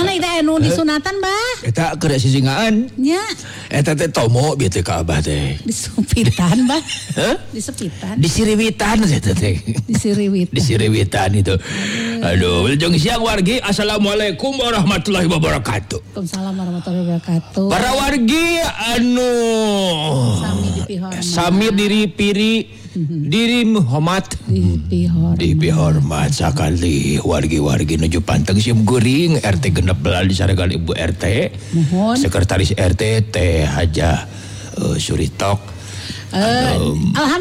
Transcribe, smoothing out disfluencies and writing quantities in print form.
Mana ida anu disunatan bah? Eta keur sisingaan. Nya. Eta teh tomo bieu teh ka Abah teh. Disepitan bah. Hah? Disepitan. Disiriwitan eta teh. Disiriwitan. Disiriwitan itu. Aduh, wilujeng siang wargi. Assalamualaikum warahmatullahi wabarakatuh. Waalaikumsalam warahmatullahi wabarakatuh. Para wargi anu Sami dipihormat. Sami diri hormat. Dipihormat sakali wargi-wargi nuju panteng sim guring RT genep belah di saregan Ibu RT. Mohon. Sekretaris RT Teh Haja Suritok. Alhamdulillah.